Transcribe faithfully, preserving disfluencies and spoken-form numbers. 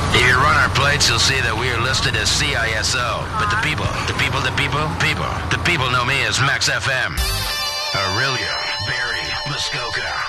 If you run our plates, you'll see that we are listed as C I S O. But the people, the people, the people, people, the people know me as Max F M. Aurelia, Barry, Muskoka.